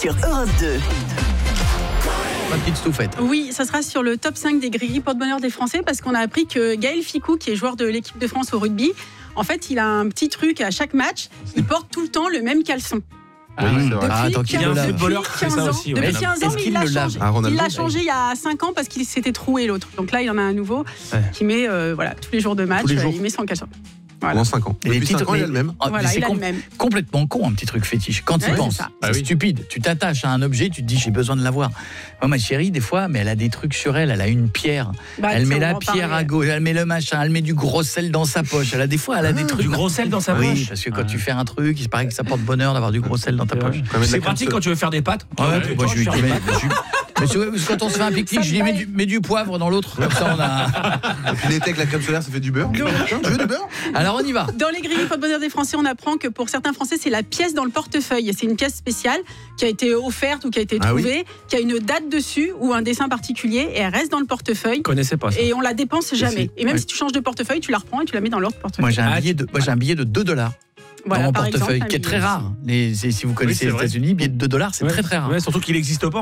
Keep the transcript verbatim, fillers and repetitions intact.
sur Europe deux. Ma petite stouffette. Oui, ça sera sur le top cinq des gris-gris porte-bonheur des Français parce qu'on a appris que Gaël Ficou, qui est joueur de l'équipe de France au rugby, en fait, il a un petit truc à chaque match, il porte tout le temps le même caleçon. Ah, oui, Depuis ah, tant qu'il quinze, le lave. depuis footballeur qui fait quinze ça ans, aussi, ouais. depuis quinze ans, Est-ce mais qu'il il l'a le lave changé. Ah, Ronaldo, il l'a ouais. changé il y a cinq ans parce qu'il s'était troué l'autre. Donc là, il en a un nouveau Ouais. qui met euh, voilà, tous les jours de match, Tous les jours. euh, il met son caleçon. Voilà. Pendant cinq ans. Et les Depuis petits cinq ans, il a trucs- le même. Ah, Voilà, mais c'est il a com- le même. complètement con, un petit truc fétiche. Quand tu Ouais, penses, c'est ça. Ah c'est oui. stupide. Tu t'attaches à un objet, tu te dis j'ai besoin de l'avoir. Moi, ma chérie, des fois, mais elle a des trucs sur elle. Elle a une pierre. Bah, elle tiens, met on va la en pierre parler. à gauche. Elle met le machin. Elle met du gros sel dans sa poche. Elle a des fois, elle a des trucs. Du gros sel dans sa Oui, poche. parce que quand tu fais un truc, il paraît que ça porte bonheur d'avoir du gros sel dans ta poche. Quand même de la C'est pratique crème quand tu veux faire des pâtes. Ouais, Ouais, moi, toi, je lui je dis, fais mais, des pâtes. je- mais c'est vrai, parce que quand on se fait un pique-nique, Ça je dis me mets plaît. du, mets du poivre dans l'autre. Comme ça, on a. solaire. Tu l'étais avec la crème solaire, ça fait du beurre. Tu veux du beurre? Alors, on y va. Dans les gris-gris porte-bonheur des Français, on apprend que pour certains Français, c'est la pièce dans le portefeuille. C'est une pièce spéciale qui a été offerte ou qui a été Ah trouvée, qui a une date dessus ou un dessin particulier et elle reste dans le portefeuille. Je connaissais pas ça. Et on la dépense jamais. si. Et même Ouais. si tu changes de portefeuille, tu la reprends et tu la mets dans l'autre portefeuille. Moi, j'ai un Ah, billet de, moi, j'ai un billet de deux dollars Voilà, dans mon par portefeuille, exemple, un qui est très billet. rare. Les- c'est- si vous connaissez c'est les vrai. États-Unis, billet de deux dollars, c'est Ouais. très très rare. Ouais, surtout qu'il n'existe pas.